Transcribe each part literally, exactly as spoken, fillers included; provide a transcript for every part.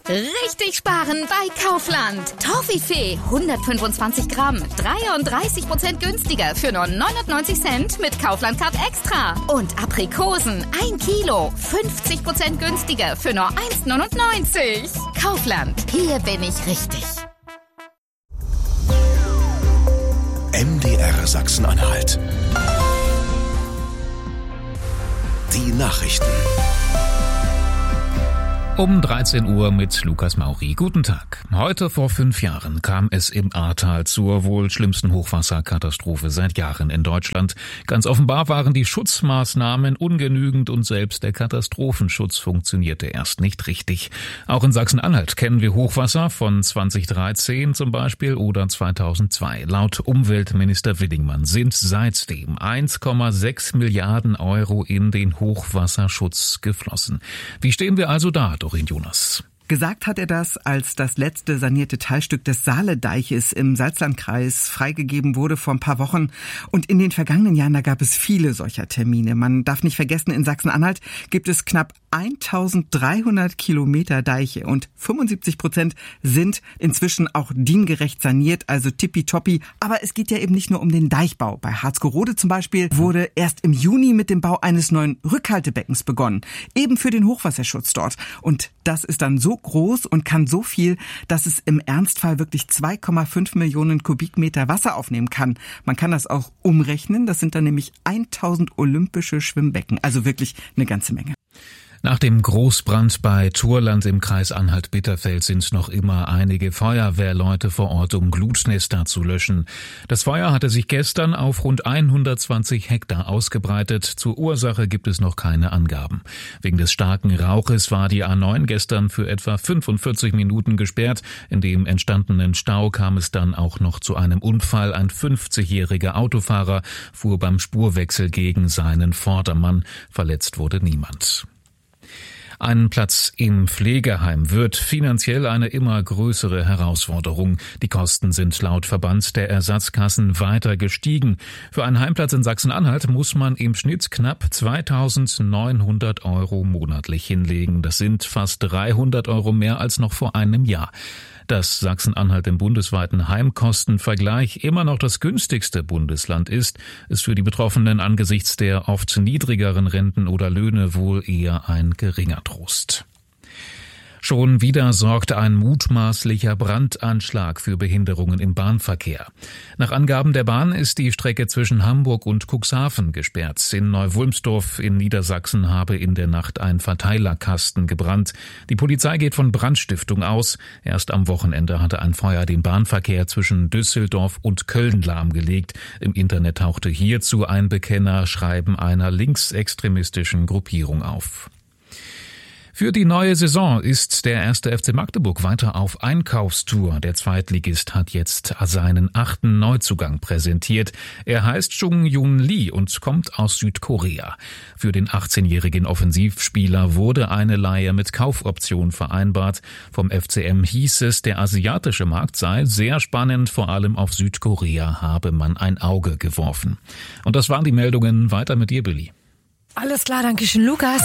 Richtig sparen bei Kaufland. Toffifee hundertfünfundzwanzig Gramm, dreiunddreißig Prozent günstiger für nur neunundneunzig Cent mit Kaufland Card Extra. Und Aprikosen ein Kilo, fünfzig Prozent günstiger für nur eins neunundneunzig. Kaufland, hier bin ich richtig. M D R Sachsen-Anhalt. Die Nachrichten. Um dreizehn Uhr mit Lukas Mauri. Guten Tag. Heute vor fünf Jahren kam es im Ahrtal zur wohl schlimmsten Hochwasserkatastrophe seit Jahren in Deutschland. Ganz offenbar waren die Schutzmaßnahmen ungenügend und selbst der Katastrophenschutz funktionierte erst nicht richtig. Auch in Sachsen-Anhalt kennen wir Hochwasser von zweitausenddreizehn zum Beispiel oder zweitausendzwei. Laut Umweltminister Willingmann sind seitdem eins Komma sechs Milliarden Euro in den Hochwasserschutz geflossen. Wie stehen wir also da, Doreen Jonas? Gesagt hat er das, als das letzte sanierte Teilstück des Saaledeiches im Salzlandkreis freigegeben wurde vor ein paar Wochen. Und in den vergangenen Jahren, da gab es viele solcher Termine. Man darf nicht vergessen, in Sachsen-Anhalt gibt es knapp eintausenddreihundert Kilometer Deiche und fünfundsiebzig Prozent sind inzwischen auch D I N-gerecht saniert, also tippitoppi. Aber es geht ja eben nicht nur um den Deichbau. Bei Harzgerode zum Beispiel wurde erst im Juni mit dem Bau eines neuen Rückhaltebeckens begonnen, eben für den Hochwasserschutz dort. Und das ist dann so groß und kann so viel, dass es im Ernstfall wirklich zwei Komma fünf Millionen Kubikmeter Wasser aufnehmen kann. Man kann das auch umrechnen, das sind dann nämlich tausend olympische Schwimmbecken, also wirklich eine ganze Menge. Nach dem Großbrand bei Thurland im Kreis Anhalt-Bitterfeld sind noch immer einige Feuerwehrleute vor Ort, um Glutnester zu löschen. Das Feuer hatte sich gestern auf rund hundertzwanzig Hektar ausgebreitet. Zur Ursache gibt es noch keine Angaben. Wegen des starken Rauches war die A neun gestern für etwa fünfundvierzig Minuten gesperrt. In dem entstandenen Stau kam es dann auch noch zu einem Unfall. Ein fünfzigjähriger Autofahrer fuhr beim Spurwechsel gegen seinen Vordermann. Verletzt wurde niemand. Ein Platz im Pflegeheim wird finanziell eine immer größere Herausforderung. Die Kosten sind laut Verband der Ersatzkassen weiter gestiegen. Für einen Heimplatz in Sachsen-Anhalt muss man im Schnitt knapp zweitausendneunhundert Euro monatlich hinlegen. Das sind fast dreihundert Euro mehr als noch vor einem Jahr. Dass Sachsen-Anhalt im bundesweiten Heimkostenvergleich immer noch das günstigste Bundesland ist, ist für die Betroffenen angesichts der oft niedrigeren Renten oder Löhne wohl eher ein geringer Trost. Schon wieder sorgt ein mutmaßlicher Brandanschlag für Behinderungen im Bahnverkehr. Nach Angaben der Bahn ist die Strecke zwischen Hamburg und Cuxhaven gesperrt. In Neuwulmsdorf in Niedersachsen habe in der Nacht ein Verteilerkasten gebrannt. Die Polizei geht von Brandstiftung aus. Erst am Wochenende hatte ein Feuer den Bahnverkehr zwischen Düsseldorf und Köln lahmgelegt. Im Internet tauchte hierzu ein Bekennerschreiben einer linksextremistischen Gruppierung auf. Für die neue Saison ist der erste F C Magdeburg weiter auf Einkaufstour. Der Zweitligist hat jetzt seinen achten Neuzugang präsentiert. Er heißt Chung Yun Lee und kommt aus Südkorea. Für den achtzehnjährigen Offensivspieler wurde eine Leihe mit Kaufoption vereinbart. Vom F C M hieß es, der asiatische Markt sei sehr spannend, vor allem auf Südkorea habe man ein Auge geworfen. Und das waren die Meldungen. Weiter mit dir, Billy. Alles klar, danke schön, Lukas.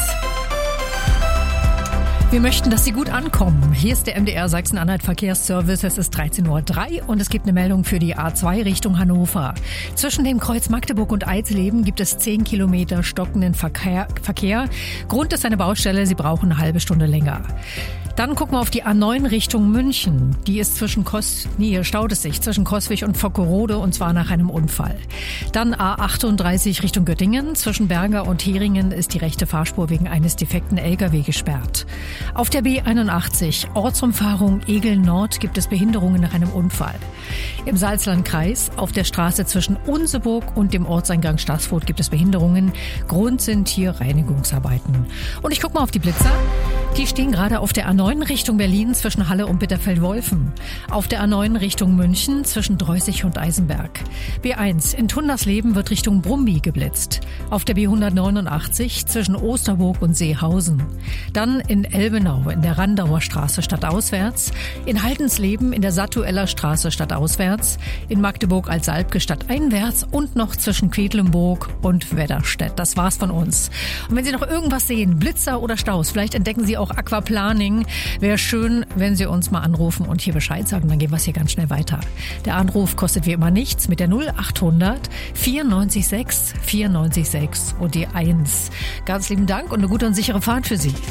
Wir möchten, dass Sie gut ankommen. Hier ist der M D R Sachsen-Anhalt Verkehrsservice. Es ist dreizehn Uhr drei und es gibt eine Meldung für die A zwei Richtung Hannover. Zwischen dem Kreuz Magdeburg und Eisleben gibt es zehn Kilometer stockenden Verkehr. Verkehr. Grund ist eine Baustelle. Sie brauchen eine halbe Stunde länger. Dann gucken wir auf die A neun Richtung München. Die ist zwischen Kos, nee, hier staut es sich, zwischen Coswig und Vockerode und zwar nach einem Unfall. Dann A achtunddreißig Richtung Göttingen. Zwischen Berger und Heringen ist die rechte Fahrspur wegen eines defekten L K W gesperrt. Auf der B einundachtzig, Ortsumfahrung Egel Nord, gibt es Behinderungen nach einem Unfall. Im Salzlandkreis auf der Straße zwischen Unseburg und dem Ortseingang Staßfurt gibt es Behinderungen. Grund sind hier Reinigungsarbeiten. Und ich gucke mal auf die Blitzer. Die stehen gerade auf der A neun Richtung Berlin zwischen Halle und Bitterfeld-Wolfen. Auf der A neun Richtung München zwischen Dreußig und Eisenberg. B eins in Tundersleben wird Richtung Brumby geblitzt. Auf der B hundertneunundachtzig zwischen Osterburg und Seehausen. Dann in Elbenau in der Randauer Straße stadtauswärts. In Haldensleben in der Sattueller Straße stadtauswärts. In Magdeburg als Salbke stadteinwärts und noch zwischen Quedlinburg und Wedderstedt. Das war's von uns. Und wenn Sie noch irgendwas sehen, Blitzer oder Staus, vielleicht entdecken Sie auch auch Aquaplaning. Wäre schön, wenn Sie uns mal anrufen und hier Bescheid sagen, dann gehen wir es hier ganz schnell weiter. Der Anruf kostet wie immer nichts mit der null achthundert vierundneunzig sechs vierundneunzig sechs und die eins. Ganz lieben Dank und eine gute und sichere Fahrt für Sie.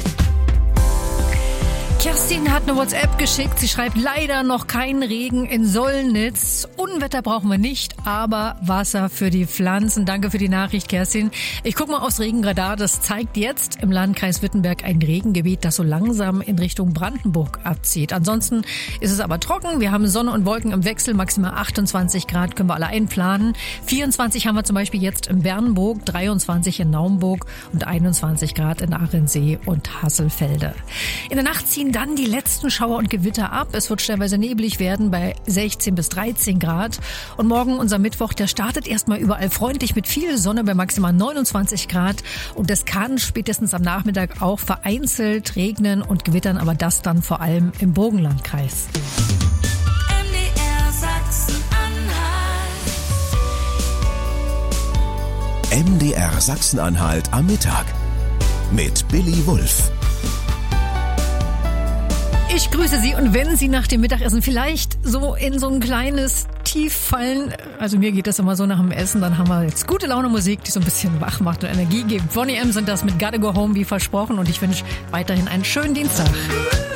Kerstin hat eine WhatsApp geschickt. Sie schreibt, leider noch kein Regen in Sollnitz. Unwetter brauchen wir nicht, aber Wasser für die Pflanzen. Danke für die Nachricht, Kerstin. Ich gucke mal aufs Regenradar. Das zeigt jetzt im Landkreis Wittenberg ein Regengebiet, das so langsam in Richtung Brandenburg abzieht. Ansonsten ist es aber trocken. Wir haben Sonne und Wolken im Wechsel. Maximal achtundzwanzig Grad können wir alle einplanen. vierundzwanzig haben wir zum Beispiel jetzt in Bernburg, dreiundzwanzig in Naumburg und einundzwanzig Grad in Ahrensee und Hasselfelde. In der Nacht ziehen dann die letzten Schauer und Gewitter ab. Es wird stellenweise neblig werden bei sechzehn bis dreizehn Grad. Und morgen, unser Mittwoch, der startet erstmal überall freundlich mit viel Sonne bei maximal neunundzwanzig Grad. Und es kann spätestens am Nachmittag auch vereinzelt regnen und gewittern, aber das dann vor allem im Burgenlandkreis. M D R Sachsen-Anhalt. M D R Sachsen-Anhalt am Mittag mit Billy Wulff. Ich grüße Sie und wenn Sie nach dem Mittagessen vielleicht so in so ein kleines Tief fallen, also mir geht das immer so nach dem Essen, dann haben wir jetzt gute Laune Musik, die so ein bisschen wach macht und Energie gibt. Boney M sind das mit Gotta Go Home wie versprochen und ich wünsche weiterhin einen schönen Dienstag.